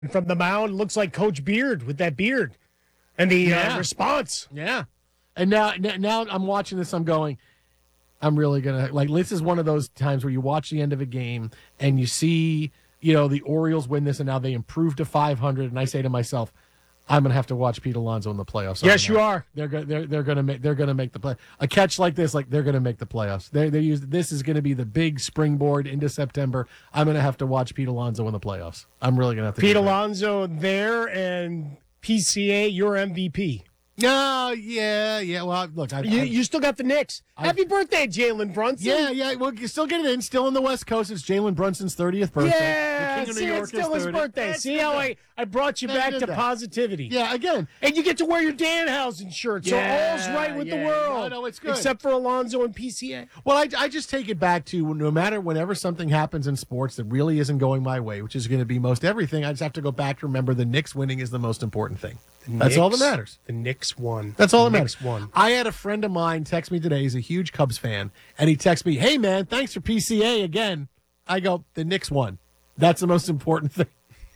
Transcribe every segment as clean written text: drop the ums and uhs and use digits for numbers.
from the mound. Looks like Coach Beard with that beard. And the response. Yeah. And now I'm watching this, I'm going, I'm really going to, like, this is one of those times where you watch the end of a game and you see, the Orioles win this and now they improve to 500. And I say to myself, I'm going to have to watch Pete Alonso in the playoffs. Yes, you are. They're going to make the play. A catch like this, like, they're going to make the playoffs. This is going to be the big springboard into September. I'm going to have to watch Pete Alonso in the playoffs. I'm really going to have to. Pete Alonso there, and PCA, your MVP. No, yeah. Well, look, you still got the Knicks. Happy birthday, Jalen Brunson. Yeah. Well, you still get it in. Still on the West Coast. It's Jalen Brunson's 30th birthday. Yeah, the King of New York it's still his birthday. See how I brought you back to positivity. Yeah, again. And you get to wear your Danhausen shirt, so all's right with the world. No, it's good. Except for Alonso and PCA. Well, I just take it back to whenever something happens in sports that really isn't going my way, which is going to be most everything, I just have to go back to remember the Knicks winning is the most important thing. That's all that matters. The Knicks won. That's all that matters. Knicks won. I had a friend of mine text me today. He's a huge Cubs fan. And he texted me, hey, man, thanks for PCA again. I go, the Knicks won. That's the most important thing.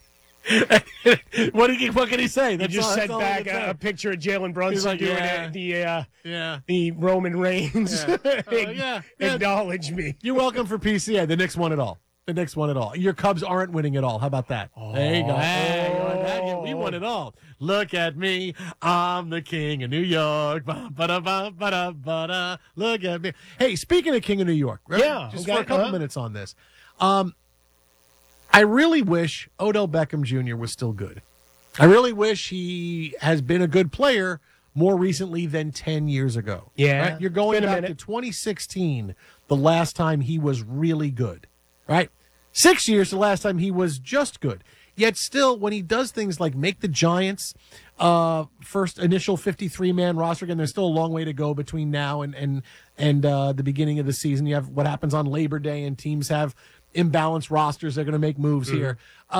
What can he say? He just sent back a picture of Jalen Brunson doing the Roman Reigns. Acknowledge me. You're welcome for PCA. The Knicks won it all. The Knicks won it all. Your Cubs aren't winning it all. How about that? There you go. Hey, we won it all. Look at me. I'm the king of New York. Ba-da-ba-ba-da-ba-da. Look at me. Hey, speaking of king of New York, right? Yeah, just for a couple minutes on this. I really wish Odell Beckham Jr. was still good. I really wish he has been a good player more recently than 10 years ago. Yeah. Right? You're going back to 2016, the last time he was really good. Right? 6 years the last time he was just good. Yet still, when he does things like make the Giants first initial 53-man roster, again, there's still a long way to go between now and the beginning of the season. You have what happens on Labor Day, and teams have imbalanced rosters. They're going to make moves here.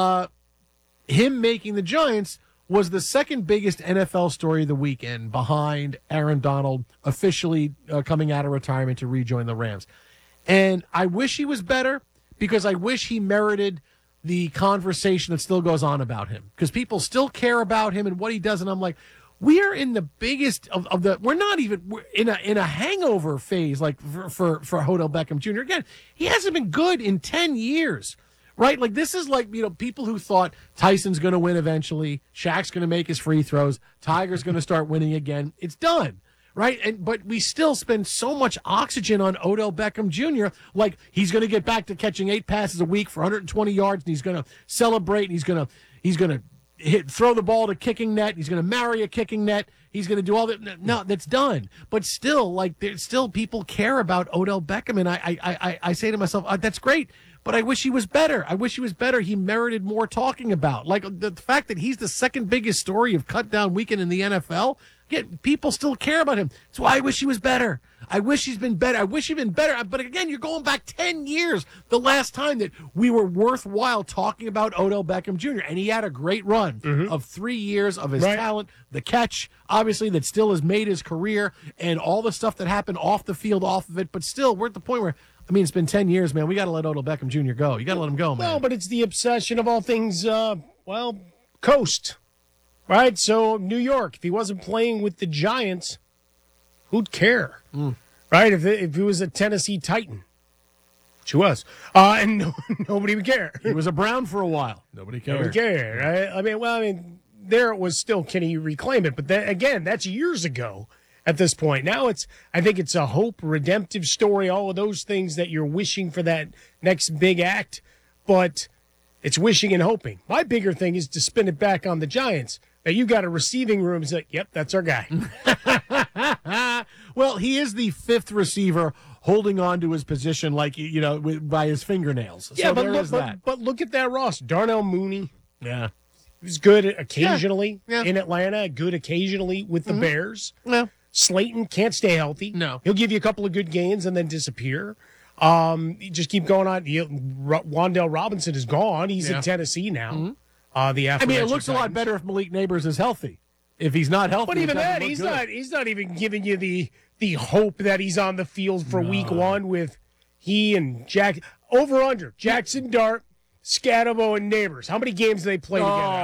Him making the Giants was the second biggest NFL story of the weekend, behind Aaron Donald officially coming out of retirement to rejoin the Rams. And I wish he was better, because I wish he merited the conversation that still goes on about him, because people still care about him and what he does. And I'm like, we are in the biggest of the, we're in a hangover phase, like for Odell Beckham Jr. Again, he hasn't been good in 10 years, right? Like, this is like, people who thought Tyson's going to win eventually, Shaq's going to make his free throws, Tiger's going to start winning again. It's done. Right, but we still spend so much oxygen on Odell Beckham Jr. Like, he's going to get back to catching 8 passes a week for 120 yards, and he's going to celebrate, and he's going to throw the ball to kicking net. He's going to marry a kicking net. He's going to do all that. No, that's done. But still, like, there's still people care about Odell Beckham, and I say to myself, that's great. But I wish he was better. He merited more talking about. Like, the fact that he's the second biggest story of cut down weekend in the NFL. Yet people still care about him. That's why I wish he was better. I wish he's been better. But again, you're going back 10 years, the last time that we were worthwhile talking about Odell Beckham Jr. And he had a great run of 3 years of his talent, the catch, obviously, that still has made his career, and all the stuff that happened off the field, off of it. But still, we're at the point where, it's been 10 years, man. We got to let Odell Beckham Jr. go. You got to let him go, man. Well, but it's the obsession of all things, coast. Right, so New York, if he wasn't playing with the Giants, who'd care? Right, if he was a Tennessee Titan, which he was, and nobody would care. He was a Brown for a while. Nobody cared. Right? There it was still, can he reclaim it? But again, that's years ago at this point. Now I think it's a hope, redemptive story, all of those things that you're wishing for that next big act, but it's wishing and hoping. My bigger thing is to spin it back on the Giants. That you got a receiving room. It's like, yep, that's our guy. Well, he is the fifth receiver holding on to his position, like, by his fingernails. Yeah, so but look at that roster. Darnell Mooney. Yeah. He was good occasionally in Atlanta, good occasionally with the Bears. Yeah. Slayton can't stay healthy. No. He'll give you a couple of good games and then disappear. You just keep going on. Wan'Dale Robinson is gone. He's in Tennessee now. It looks a lot better if Malik Neighbors is healthy. If he's not healthy, but even that, he's not even giving you the hope that he's on the field for week one with he and Jack over under Jackson Dart Scatterbo and Neighbors. How many games do they play together?